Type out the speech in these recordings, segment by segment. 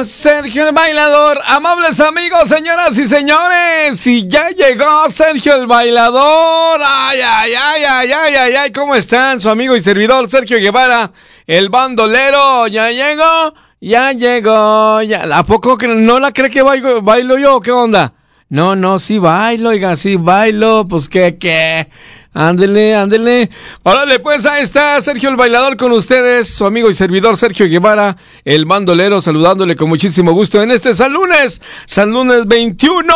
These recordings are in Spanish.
Sergio el Bailador. Amables amigos, señoras y señores, y ya llegó Sergio el Bailador. Ay, ¿cómo están? Su amigo y servidor Sergio Guevara, el bandolero. Ya llegó. ¿A poco que no la cree que bailo yo? ¿Qué onda? No, sí bailo, oiga, sí bailo, pues ¿qué? Ándele. Órale, pues ahí está Sergio el Bailador con ustedes, su amigo y servidor Sergio Guevara, el bandolero, saludándole con muchísimo gusto en este San Lunes 21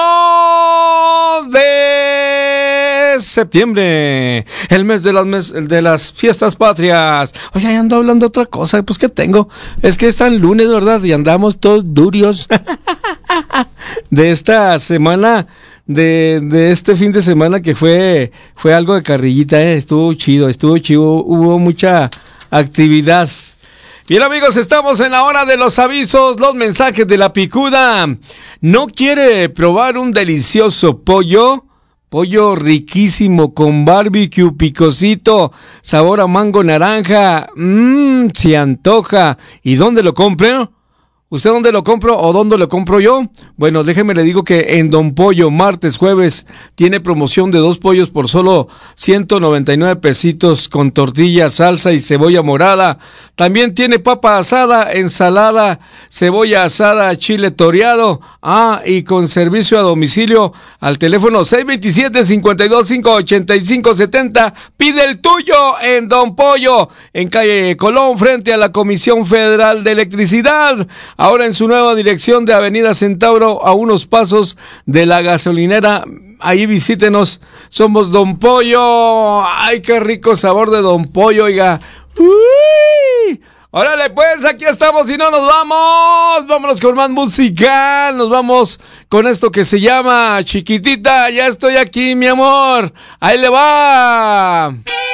de septiembre, el mes de las fiestas patrias. Oye, ahí ando hablando otra cosa, pues ¿qué tengo? Es que es tan lunes, ¿verdad? Y andamos todos durios de esta semana. De este fin de semana que fue algo de carrillita, estuvo chido, hubo mucha actividad. Bien amigos, estamos en la hora de los avisos, los mensajes de la picuda. ¿No quiere probar un delicioso pollo? Pollo riquísimo con barbecue, picosito, sabor a mango naranja, se antoja. ¿Y dónde lo compré? ¿Usted dónde lo compro o dónde lo compro yo? Bueno, déjeme le digo que en Don Pollo, martes, jueves, tiene promoción de 2 pollos por solo 199 pesitos con tortilla, salsa y cebolla morada. También tiene papa asada, ensalada, cebolla asada, chile toreado. Y con servicio a domicilio al teléfono 627-52-585-70. Pide el tuyo en Don Pollo, en calle Colón, frente a la Comisión Federal de Electricidad. Ahora en su nueva dirección de Avenida Centauro, a unos pasos de la gasolinera. Ahí visítenos, somos Don Pollo. Ay, qué rico sabor de Don Pollo, oiga. ¡Uy! Órale pues, aquí estamos y no nos vamos. Vámonos con más música. Nos vamos con esto que se llama Chiquitita. Ya estoy aquí, mi amor. Ahí le va.